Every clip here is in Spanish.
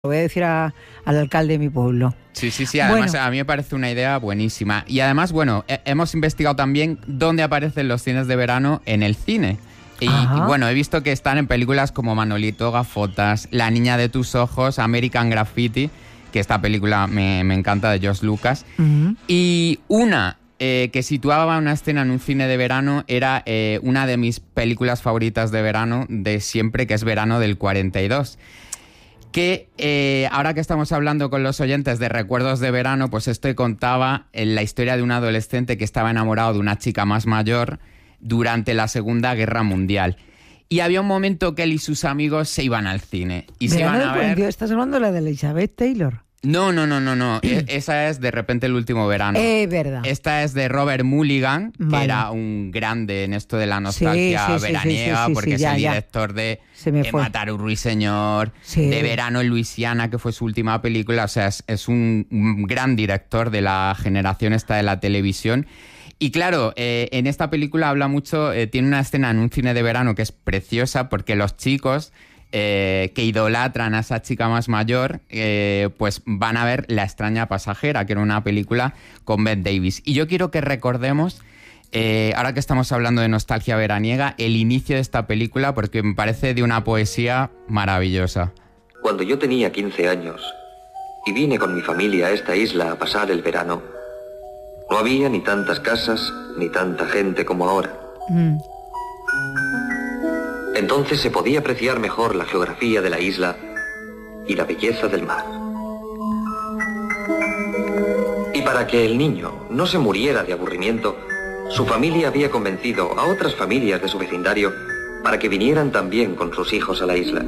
Lo voy a decir al alcalde de mi pueblo. Sí, además a mí me parece una idea buenísima. Y además, bueno, hemos investigado también dónde aparecen los cines de verano en el cine. Y bueno, he visto que están en películas como Manolito, Gafotas, La niña de tus ojos, American Graffiti, que esta película me encanta, de George Lucas. Y una que situaba una escena en un cine de verano era una de mis películas favoritas de verano de siempre, que es Verano del 42. Que ahora que estamos hablando con los oyentes de recuerdos de verano, pues esto contaba la historia de un adolescente que estaba enamorado de una chica más mayor durante la Segunda Guerra Mundial. Y había un momento que él y sus amigos se iban al cine. Y se iban a ver... ¿Estás hablando de la de Elizabeth Taylor? No. Esa es De repente el último verano. Verdad. Esta es de Robert Mulligan, que era un grande en esto de la nostalgia veraniega, porque es el director de Matar un ruiseñor, de Verano en Luisiana, que fue su última película. O sea, es un gran director de la generación esta de la televisión. Y claro, en esta película habla mucho, tiene una escena en un cine de verano que es preciosa, porque los chicos... que idolatran a esa chica más mayor, pues van a ver La extraña pasajera, que era una película con Bette Davis. Y yo quiero que recordemos, ahora que estamos hablando de nostalgia veraniega, el inicio de esta película, porque me parece de una poesía maravillosa. Cuando yo tenía 15 años y vine con mi familia a esta isla a pasar el verano, no había ni tantas casas ni tanta gente como ahora. Entonces se podía apreciar mejor la geografía de la isla y la belleza del mar. Y para que el niño no se muriera de aburrimiento, su familia había convencido a otras familias de su vecindario para que vinieran también con sus hijos a la isla.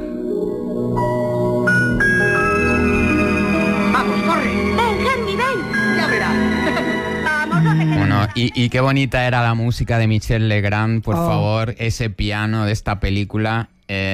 ¡Vamos, corre! ¡Ven, Henry, ven! ¡Ya verás! Bueno, y qué bonita era la música de Michel Legrand, por favor, ese piano de esta película.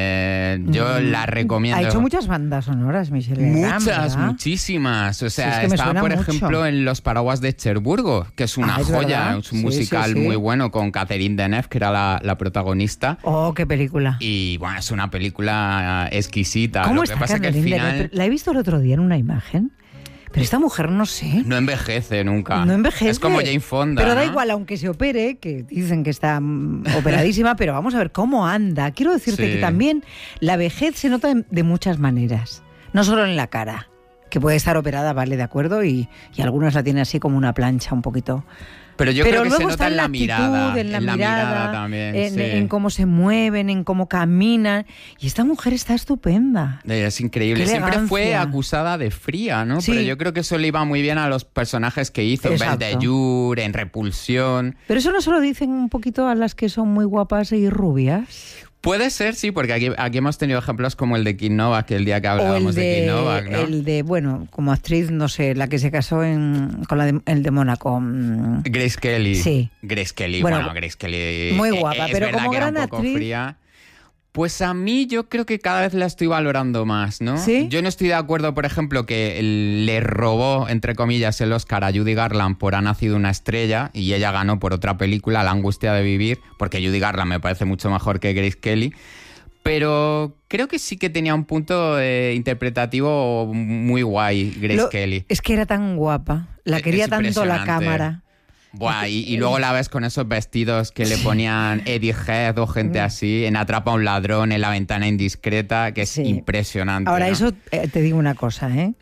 Yo la recomiendo. Ha hecho muchas bandas sonoras, Michel Legrand. Muchísimas. O sea, estaba, por ejemplo, en Los paraguas de Cherburgo, que es una joya, es un musical muy bueno, con Catherine Deneuve, que era la protagonista. ¡Oh, qué película! Y bueno, es una película exquisita. ¿Cómo Lo está que pasa Catherine que al final... Deneuve? La he visto el otro día en una imagen. Pero esta mujer, no sé. No envejece nunca. No envejece. Es como Jane Fonda. Pero da ¿no? igual, aunque se opere, que dicen que está operadísima, pero vamos a ver cómo anda. Quiero decirte que también la vejez se nota de muchas maneras. No solo en la cara, que puede estar operada, vale, de acuerdo, y algunas la tienen así como una plancha un poquito... Pero yo creo que se nota en la actitud, mirada. En la mirada también. En cómo se mueven, en cómo caminan. Y esta mujer está estupenda. Es increíble. Siempre fue acusada de fría, ¿no? Sí. Pero yo creo que eso le iba muy bien a los personajes que hizo. Exacto. En Ben-Hur, en Repulsión. Pero eso no se lo dicen un poquito a las que son muy guapas y rubias. Puede ser, sí, porque aquí hemos tenido ejemplos como el de Kim Novak, que el día que hablábamos de Kim Novak, ¿no? El de, bueno, como actriz, no sé, la que se casó con el de Mónaco. Grace Kelly. Sí. Grace Kelly, bueno, Grace Kelly... Muy guapa, es pero como gran un poco actriz... fría. Pues a mí yo creo que cada vez la estoy valorando más, ¿no? ¿Sí? Yo no estoy de acuerdo, por ejemplo, que le robó, entre comillas, el Oscar a Judy Garland por Ha nacido una estrella y ella ganó por otra película, La angustia de vivir, porque Judy Garland me parece mucho mejor que Grace Kelly. Pero creo que sí que tenía un punto interpretativo muy guay, Grace Kelly. Es que era tan guapa, la quería tanto la cámara. Buah, y luego la ves con esos vestidos que le ponían Eddie Head o gente así, en Atrapa a un ladrón, en La ventana indiscreta, que es impresionante. Ahora, ¿no? eso te digo una cosa, ¿eh?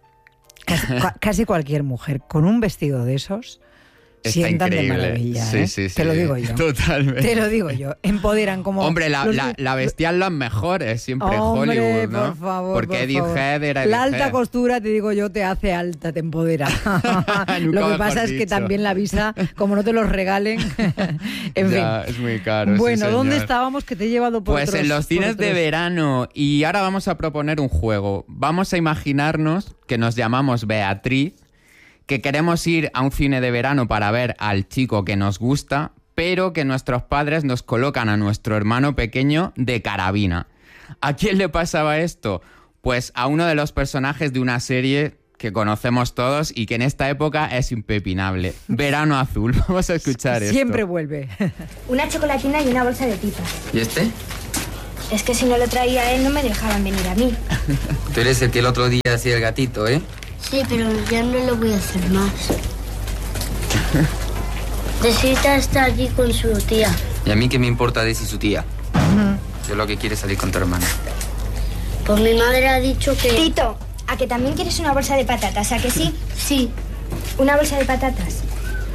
Casi cualquier mujer con un vestido de esos sientan increíble. De maravilla, ¿eh? Sí. Te lo digo yo. Totalmente. Te lo digo yo. Empoderan como... Hombre, la vestían las mejores siempre en Hollywood, ¿no? Por favor, porque Eddie Head era la Eddie alta Head. costura, te digo yo, te hace alta, te empodera. Lo que pasa es que también la visa, como no te los regalen... en fin. Es muy caro. Bueno, sí, ¿dónde estábamos que te he llevado por Pues en los cines de verano. Y ahora vamos a proponer un juego. Vamos a imaginarnos que nos llamamos Beatriz, que queremos ir a un cine de verano para ver al chico que nos gusta, pero que nuestros padres nos colocan a nuestro hermano pequeño de carabina. ¿A quién le pasaba esto? Pues a uno de los personajes de una serie que conocemos todos y que en esta época es impepinable. Verano Azul. Vamos a escuchar esto. Siempre vuelve. Una chocolatina y una bolsa de pipas. ¿Y este? Es que si no lo traía él no me dejaban venir a mí. Tú eres el que el otro día hacía el gatito, ¿eh? Sí, pero ya no lo voy a hacer más. Desita está allí con su tía. ¿Y a mí qué me importa de si su tía? Yo lo que quiero es salir con tu hermana. Pues mi madre ha dicho que... Tito, ¿a que también quieres una bolsa de patatas? ¿A que sí? Sí. Una bolsa de patatas.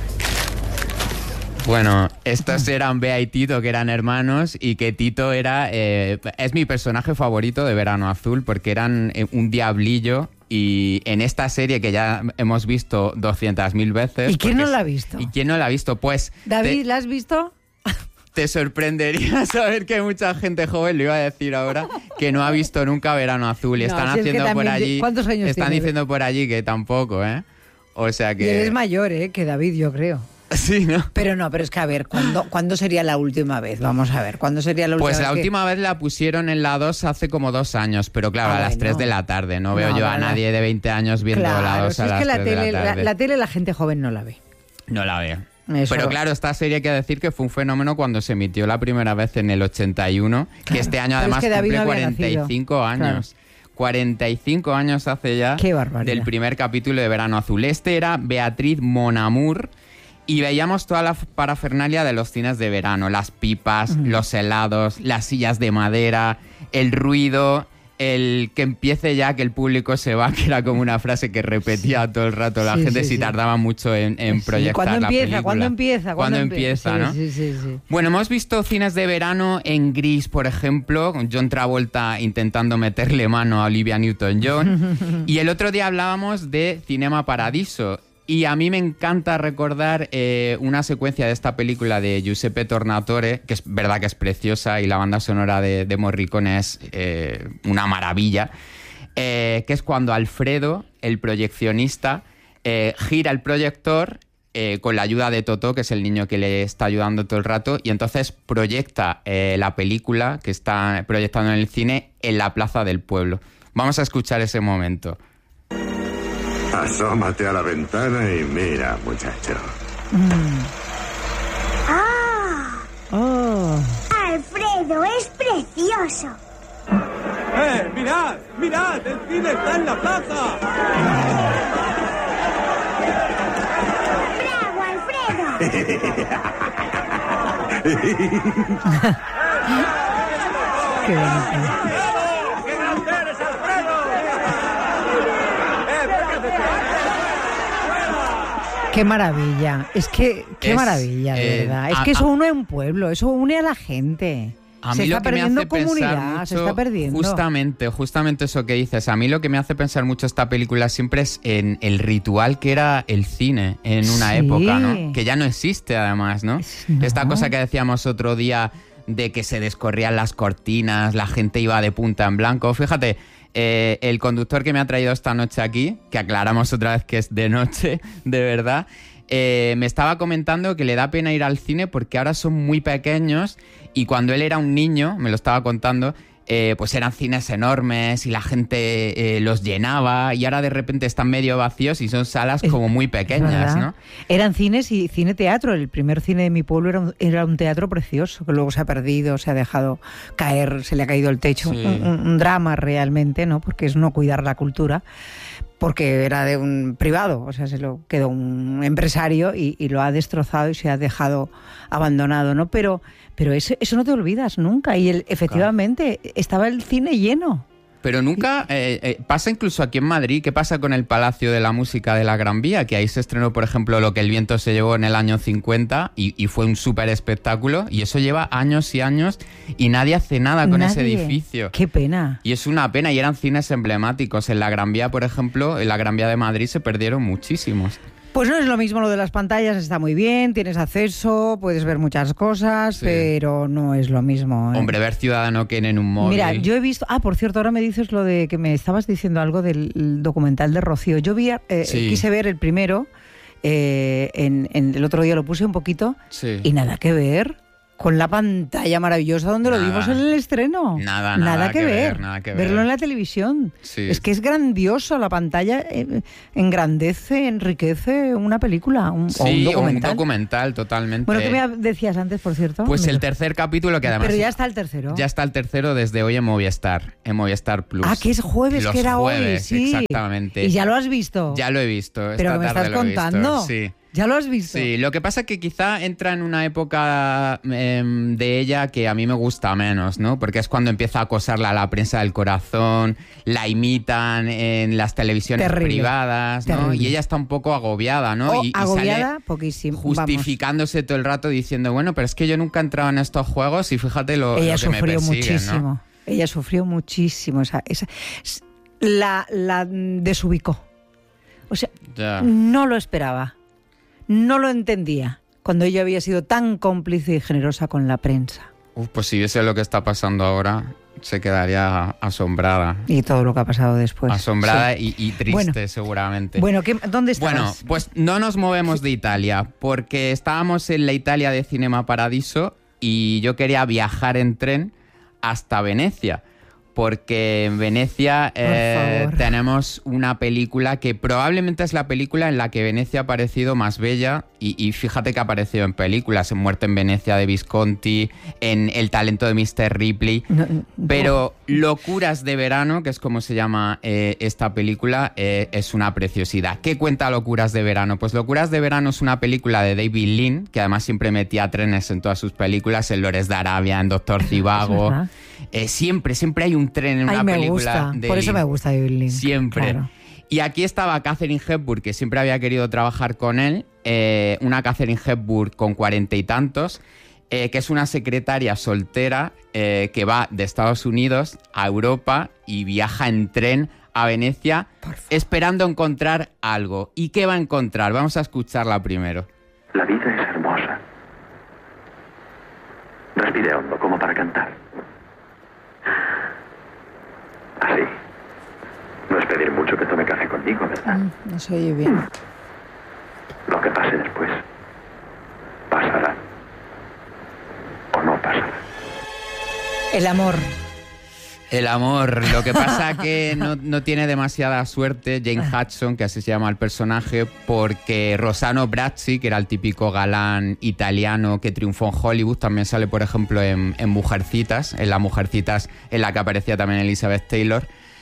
Bueno, estos eran Bea y Tito, que eran hermanos, y que Tito era es mi personaje favorito de Verano Azul, porque eran un diablillo, y en esta serie que ya hemos visto 200.000 veces... ¿Y quién no la ha visto? ¿Y quién no la ha visto? Pues... David, ¿la has visto? Te sorprendería saber que mucha gente joven, lo iba a decir ahora, que no ha visto nunca Verano Azul, y No, están si es que haciendo por también, allí... ¿cuántos años Están tiene? diciendo por allí que tampoco, ¿eh? O sea que... Y eres mayor, que David, yo creo. Sí, ¿no? Pero no, pero es que a ver, ¿cuándo sería la última vez? Vamos a ver, ¿cuándo sería la última vez? Pues la última vez la pusieron en la 2 hace como 2 años, pero claro, a las 3 de la tarde. No veo yo a nadie de 20 años viendo la 2 a las 3 de la tarde. La tele la gente joven no la ve. No la veo. Eso. Pero claro, esta serie hay que decir que fue un fenómeno cuando se emitió la primera vez en el 81, que este año además cumple 45 años. Claro. 45 años hace ya del primer capítulo de Verano Azul. Este era Beatriz Monamur, y veíamos toda la parafernalia de los cines de verano, las pipas, los helados, las sillas de madera, el ruido, el que empiece ya, que el público se va, que era como una frase que repetía todo el rato la gente si tardaba mucho en proyectar la película. ¿Cuándo empieza? ¿No? Sí. Bueno, hemos visto cines de verano en Gris, por ejemplo, con John Travolta intentando meterle mano a Olivia Newton-John. Y el otro día hablábamos de Cinema Paradiso. Y a mí me encanta recordar una secuencia de esta película de Giuseppe Tornatore, que es verdad que es preciosa, y la banda sonora de Morricone es una maravilla, que es cuando Alfredo, el proyeccionista, gira el proyector con la ayuda de Totó, que es el niño que le está ayudando todo el rato, y entonces proyecta la película que está proyectando en el cine en la plaza del pueblo. Vamos a escuchar ese momento. Asómate a la ventana y mira, muchacho. ¡Ah! Oh. ¡Alfredo, es precioso! ¡Mirad! ¡Mirad! ¡El cine está en la plaza! ¡Bravo, Alfredo! Qué bonito. ¡Qué grande eres, Alfredo! Qué maravilla. Es que, qué maravilla, de verdad. Es que eso une a un pueblo, eso une a la gente. A se mí está lo que me perdiendo hace comunidad, pensar mucho, se está perdiendo. Justamente eso que dices. A mí lo que me hace pensar mucho esta película siempre es en el ritual que era el cine en una época, ¿no? Que ya no existe además, ¿no? Esta cosa que decíamos otro día de que se descorrían las cortinas, la gente iba de punta en blanco. Fíjate, el conductor que me ha traído esta noche aquí, que aclaramos otra vez que es de noche, de verdad, me estaba comentando que le da pena ir al cine porque ahora son muy pequeños, y cuando él era un niño, me lo estaba contando, pues eran cines enormes y la gente los llenaba, y ahora de repente están medio vacíos y son salas como muy pequeñas, ¿no? Eran cines y cine-teatro. El primer cine de mi pueblo era un teatro precioso, que luego se ha perdido, se ha dejado caer, se le ha caído el techo. Sí. Un drama realmente, ¿no? Porque es no cuidar la cultura. Porque era de un privado, o sea, se lo quedó un empresario y lo ha destrozado y se ha dejado abandonado, ¿no? Pero eso no te olvidas nunca, y efectivamente estaba el cine lleno. Pero nunca pasa incluso aquí en Madrid. ¿Qué pasa con el Palacio de la Música de la Gran Vía? Que ahí se estrenó, por ejemplo, Lo que el viento se llevó en el año 50 y fue un súper espectáculo, y eso lleva años y años y nadie hace nada con ese edificio. Qué pena. Y es una pena, y eran cines emblemáticos. En la Gran Vía, por ejemplo, en la Gran Vía de Madrid se perdieron muchísimos. Pues no es lo mismo lo de las pantallas, está muy bien, tienes acceso, puedes ver muchas cosas, pero no es lo mismo. Hombre, ver Ciudadano Kane en un móvil. Mira, yo he visto... por cierto, ahora me dices lo de que me estabas diciendo algo del documental de Rocío. Yo quise ver el primero, el otro día lo puse un poquito, y nada que ver. con la pantalla maravillosa donde lo vimos en el estreno. Nada que ver. Verlo en la televisión. Sí. Es que es grandioso, la pantalla engrandece, enriquece una película, un documental totalmente. Bueno, ¿qué me decías antes, por cierto? Pues el tercer capítulo, que además... Pero ya está el tercero. Ya está el tercero desde hoy en Movistar Plus. Ah, que es jueves, Los que era jueves, hoy, sí. Exactamente. ¿Y ya lo has visto? Ya lo he visto. Pero esta me tarde estás lo he contando. visto, sí. ¿Ya lo has visto? Sí, lo que pasa es que quizá entra en una época de ella que a mí me gusta menos, ¿no? Porque es cuando empieza a acosarla a la prensa del corazón, la imitan en las televisiones privadas, ¿no? Terrible. Y ella está un poco agobiada, ¿no? Y agobiada, sale poquísimo. justificándose todo el rato diciendo, bueno, pero es que yo nunca he entrado en estos juegos y fíjate lo que me persiguen, muchísimo. ¿no? Ella sufrió muchísimo. La desubicó. O sea, no lo esperaba. No lo entendía cuando ella había sido tan cómplice y generosa con la prensa. Pues si viese lo que está pasando ahora, se quedaría asombrada. Y todo lo que ha pasado después. Asombrada sí. y triste, seguramente. Bueno, ¿dónde estabas? Bueno, pues no nos movemos de Italia, porque estábamos en la Italia de Cinema Paradiso y yo quería viajar en tren hasta Venecia. Porque en Venecia tenemos una película que probablemente es la película en la que Venecia ha parecido más bella y fíjate que ha aparecido en películas, en Muerte en Venecia de Visconti, en El talento de Mr. Ripley, pero Locuras de verano, que es como se llama esta película, es una preciosidad. ¿Qué cuenta Locuras de verano? Pues Locuras de verano es una película de David Lean, que además siempre metía trenes en todas sus películas, en Lores de Arabia, en Doctor Zivago. Siempre hay un tren en una película. Por eso me gusta David Lean. Siempre. Claro. Y aquí estaba Katharine Hepburn, que siempre había querido trabajar con él, una Katharine Hepburn con 40 y tantos, que es una secretaria soltera que va de Estados Unidos a Europa y viaja en tren a Venecia esperando encontrar algo. ¿Y qué va a encontrar? Vamos a escucharla primero. La vida es hermosa. Respire hondo, como para cantar. Así. No es pedir mucho que tome café conmigo, ¿verdad? No se oye bien. Lo que pase después pasará o no pasará. El amor. El amor. Lo que pasa que no tiene demasiada suerte Jane Hudson, que así se llama el personaje, porque Rossano Brazzi, que era el típico galán italiano que triunfó en Hollywood, también sale, por ejemplo, en Mujercitas, en la Mujercitas en la que aparecía también Elizabeth Taylor,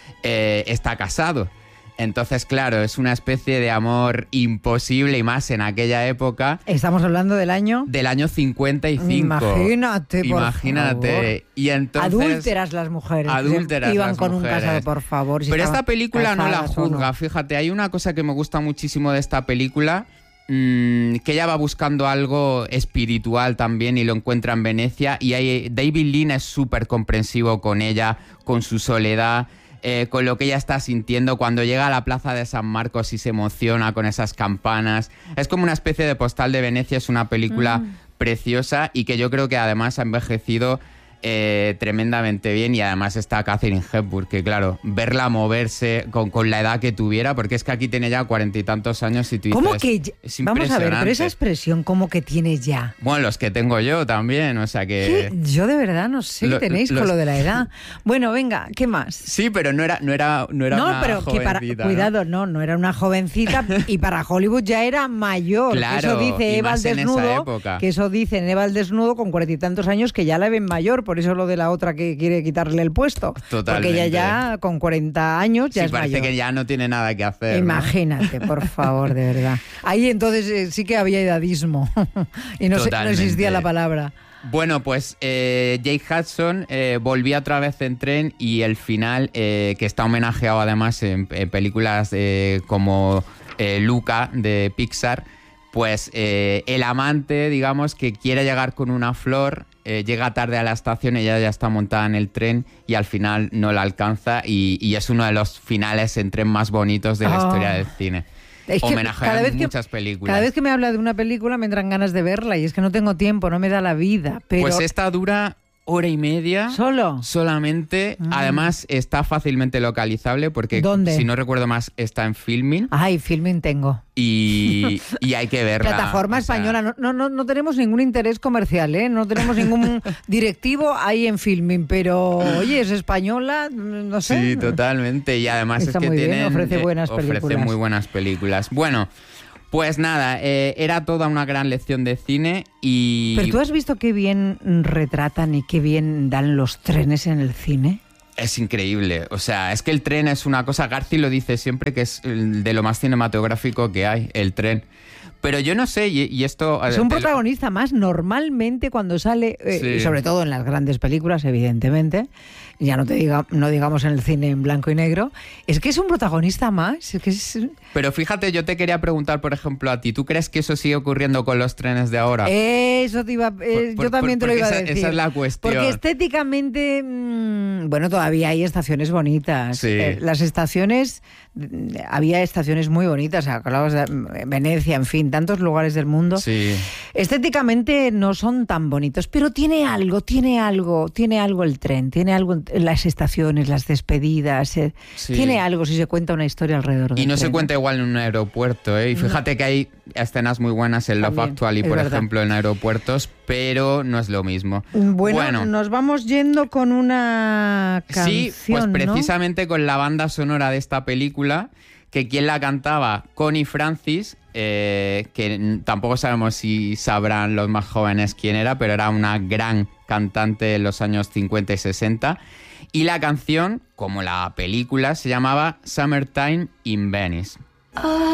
está casado. Entonces, claro, es una especie de amor imposible y más en aquella época. Estamos hablando del año... Del año 55. Imagínate, por favor. Y entonces... Adúlteras las mujeres. Iban con un casado, por favor. Pero esta película no la juzga, fíjate. Hay una cosa que me gusta muchísimo de esta película, que ella va buscando algo espiritual también y lo encuentra en Venecia. Y David Lean es súper comprensivo con ella, con su soledad, con lo que ella está sintiendo cuando llega a la plaza de San Marcos y se emociona con esas campanas. Es como una especie de postal de Venecia, es una película preciosa y que yo creo que además ha envejecido tremendamente bien. Y además está Katharine Hepburn, que claro, verla moverse con la edad que tuviera, porque es que aquí tiene ya 40 y tantos años y tú dices, ¿cómo que es vamos a ver, pero esa expresión como que tiene ya? Bueno, los que tengo yo también, o sea que... ¿Qué? Yo de verdad no sé qué tenéis con lo de la edad. Bueno, venga, ¿qué más? Sí, pero no era una pero jovencita, que cuidado, no era una jovencita y para Hollywood ya era mayor. Claro, eso dice Eva al desnudo, que eso dice Eva al desnudo con 40 y tantos años que ya la ven mayor, por eso lo de la otra que quiere quitarle el puesto. Totalmente. Porque ella ya con 40 años ya es mayor. Parece que ya no tiene nada que hacer. Imagínate, ¿no? Por favor, de verdad. Ahí entonces sí que había edadismo y no existía la palabra. Bueno, pues Jane Hudson volvía otra vez en tren y el final, que está homenajeado además en películas como Luca de Pixar, pues el amante, digamos, que quiere llegar con una flor, llega tarde a la estación, ella ya está montada en el tren y al final no la alcanza y es uno de los finales en tren más bonitos de la historia del cine. Homenajean muchas películas. Cada vez que me habla de una película me entran ganas de verla y es que no tengo tiempo, no me da la vida. Pero... Pues esta dura hora y media. ¿Solo? Solamente. Además, está fácilmente localizable porque, ¿dónde? si no recuerdo más, está en Filmin. Ay, Filmin tengo. Y hay que verla. Plataforma española. No tenemos ningún interés comercial, ¿eh? No tenemos ningún directivo ahí en Filmin, pero, oye, es española, no sé. Sí, totalmente. Y además está es que muy bien, tienen, ofrece buenas películas. Ofrece muy buenas películas. Bueno, pues nada, era toda una gran lección de cine y... Pero tú has visto qué bien retratan y qué bien dan los trenes en el cine. Es increíble, o sea, es que el tren es una cosa, Garci lo dice siempre, que es de lo más cinematográfico que hay, el tren. Pero yo no sé, y esto... Es un protagonista más normalmente cuando sale, y sobre todo en las grandes películas, evidentemente, ya no digamos en el cine en blanco y negro, es que es un protagonista más. Pero fíjate, yo te quería preguntar, por ejemplo, a ti, ¿tú crees que eso sigue ocurriendo con los trenes de ahora? Eso te iba... yo también te lo iba a decir. Esa es la cuestión. Porque estéticamente, bueno, todavía hay estaciones bonitas. Sí. Las estaciones, había estaciones muy bonitas, hablabas de Venecia, en fin, tantos lugares del mundo. Sí. Estéticamente no son tan bonitos, pero tiene algo el tren, tiene algo las estaciones, las despedidas, tiene algo si se cuenta una historia alrededor del Y no tren. se cuenta igual en un aeropuerto, ¿eh? Y fíjate que hay escenas muy buenas en Love Actually, por ejemplo, en aeropuertos, pero no es lo mismo. Bueno, nos vamos yendo con una canción, sí, pues precisamente, ¿no? con la banda sonora de esta película, que quien la cantaba, Connie Francis, que tampoco sabemos si sabrán los más jóvenes quién era, pero era una gran cantante en los años 50 y 60. Y la canción, como la película, se llamaba Summertime in Venice.